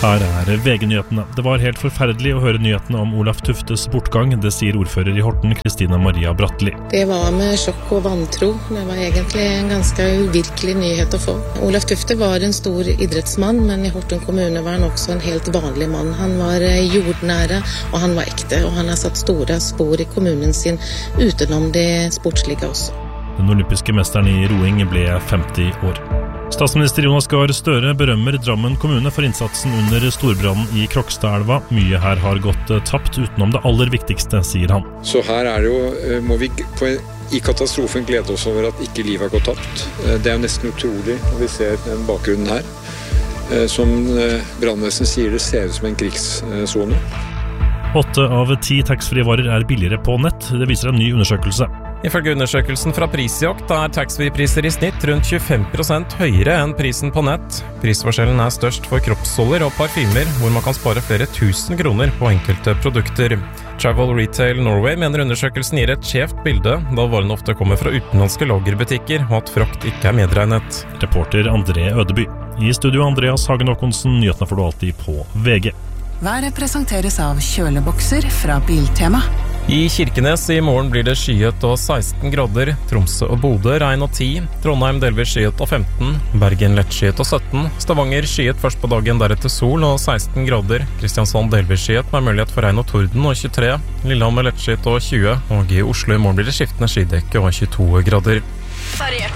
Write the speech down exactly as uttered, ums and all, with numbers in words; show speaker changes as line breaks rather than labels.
Her er V G-nyhetene. Det var helt forferdelig å høre nyhetene om Olaf Tuftes bortgang, det sier ordfører i Horten, Kristina Maria Bratteli.
Det var med sjokk og vantro. Det var egentlig en ganske uvirkelig nyhet å få. Olaf Tufte var en stor idrettsmann, men i Horten kommune var han også en helt vanlig mann. Han var jordnære, og han var ekte, og han har satt store spor i kommunen sin utenom det sportslige også.
Den olympiske mesteren i roing ble femti år. Statsminister Jonas Gahr Støre berømmer Drammen kommune for innsatsen under storbrannen i Krokstadelva. Mye her har gått tapt utenom det aller viktigste, sier han.
Så her er det jo, må vi på, i katastrofen glede oss over at ikke livet har gått tapt. Det er jo nesten utrolig når vi ser den bakgrunnen her. Som brannvesenet sier, det ser ut som en krigszone.
Åtte av ti taxfree-varer er billigere på nett. Det viser en ny undersøkelse.
Ifølge undersøkelsen fra Prisjakt er taxfree-priser i snitt rundt tjuefem prosent høyere enn prisen på nett. Prisforskjellen er størst for kroppsholder og parfymer, hvor man kan spare flere tusen kroner på enkelte produkter. Travel Retail Norway mener undersøkelsen gir et skjevt bilde, da varene ofte kommer fra utenlandske lagerbutikker, og at frakt ikke er medregnet.
Reporter André Ødeby. I studio Andreas Hagen Håkonsen, nyhetene får du alltid på V G.
Været presenteres av kjølebokser fra Biltema.
I Kirkenes i morgen blir det skyet og seksten grader, Tromsø og Bodø regn og ti, Trondheim delvis skyet og femten, Bergen lett skyet og sytten, Stavanger skyet først på dagen, deretter sol og seksten grader, Kristiansand delvis skyet med mulighet for regn og torden og tjuetre, Lillehammer lett skyet og tjue, og i Oslo i morgen blir det skiftende skydekke og tjueto grader.